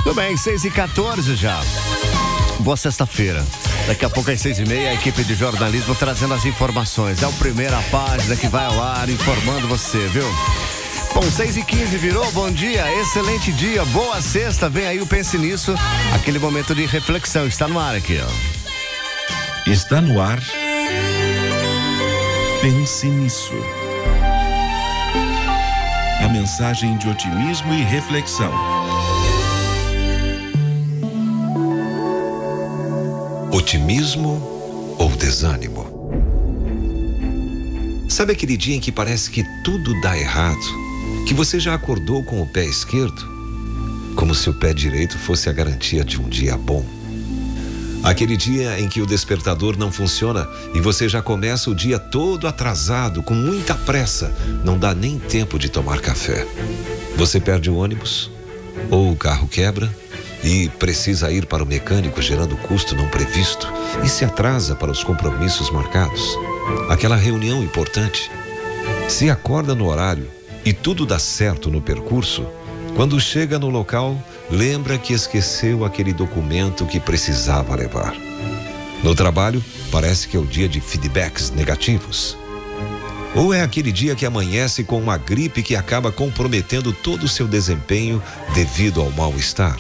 Tudo bem, 6h14 já. Boa sexta-feira. Daqui a pouco às 6h30, a equipe de jornalismo trazendo as informações. É a primeira página que vai ao ar informando você, viu? Bom, 6h15 virou, bom dia, excelente dia, boa sexta, vem aí o Pense Nisso, aquele momento de reflexão, está no ar aqui, ó. Está no ar, Pense Nisso. A mensagem de otimismo e reflexão. Otimismo ou desânimo? Sabe aquele dia em que parece que tudo dá errado? Que você já acordou com o pé esquerdo? Como se o pé direito fosse a garantia de um dia bom. Aquele dia em que o despertador não funciona e você já começa o dia todo atrasado, com muita pressa, não dá nem tempo de tomar café. Você perde o ônibus, ou o carro quebra e precisa ir para o mecânico, gerando custo não previsto, e se atrasa para os compromissos marcados. Aquela reunião importante. Se acorda no horário e tudo dá certo no percurso, quando chega no local, lembra que esqueceu aquele documento que precisava levar. No trabalho, parece que é o dia de feedbacks negativos. Ou é aquele dia que amanhece com uma gripe que acaba comprometendo todo o seu desempenho devido ao mal-estar.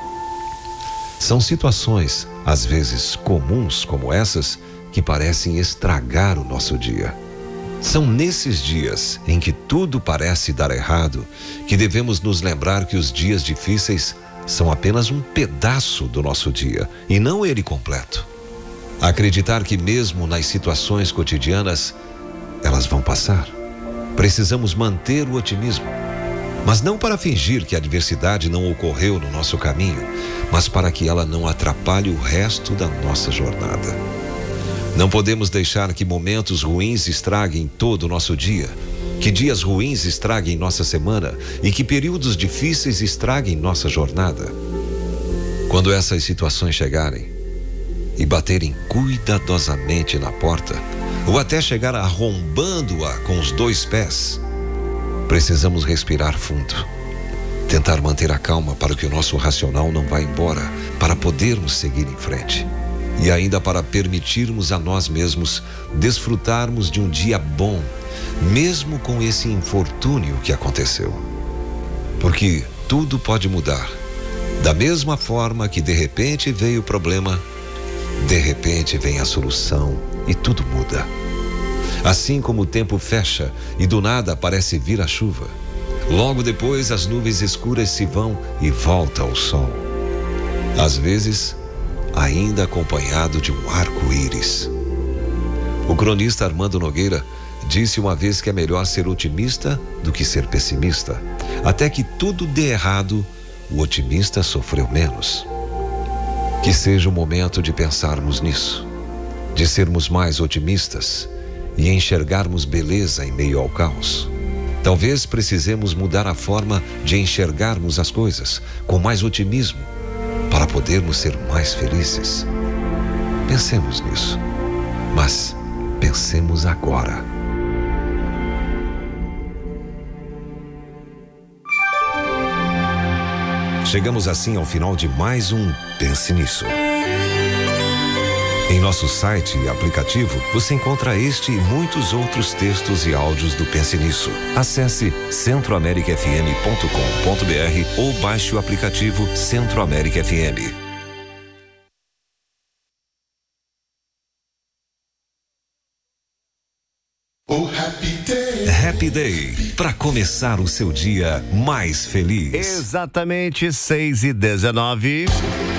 São situações, às vezes comuns como essas, que parecem estragar o nosso dia. São nesses dias em que tudo parece dar errado que devemos nos lembrar que os dias difíceis são apenas um pedaço do nosso dia e não ele completo. Acreditar que mesmo nas situações cotidianas, elas vão passar. Precisamos manter o otimismo, mas não para fingir que a adversidade não ocorreu no nosso caminho, mas para que ela não atrapalhe o resto da nossa jornada. Não podemos deixar que momentos ruins estraguem todo o nosso dia, que dias ruins estraguem nossa semana e que períodos difíceis estraguem nossa jornada. Quando essas situações chegarem e baterem cuidadosamente na porta, ou até chegar arrombando-a com os 2 pés, precisamos respirar fundo, tentar manter a calma para que o nosso racional não vá embora, para podermos seguir em frente. E ainda para permitirmos a nós mesmos desfrutarmos de um dia bom, mesmo com esse infortúnio que aconteceu. Porque tudo pode mudar. Da mesma forma que de repente veio o problema, de repente vem a solução e tudo muda. Assim como o tempo fecha e do nada parece vir a chuva, logo depois as nuvens escuras se vão e volta o sol. Às vezes, ainda acompanhado de um arco-íris. O cronista Armando Nogueira disse uma vez que é melhor ser otimista do que ser pessimista. Até que tudo dê errado, o otimista sofreu menos. Que seja o momento de pensarmos nisso, de sermos mais otimistas e enxergarmos beleza em meio ao caos. Talvez precisemos mudar a forma de enxergarmos as coisas, com mais otimismo, para podermos ser mais felizes. Pensemos nisso, mas pensemos agora. Chegamos assim ao final de mais um Pense Nisso. Em nosso site e aplicativo, você encontra este e muitos outros textos e áudios do Pense Nisso. Acesse centroamericafm.com.br ou baixe o aplicativo Centro América FM. Happy Day, para começar o seu dia mais feliz. Exatamente, 6h19.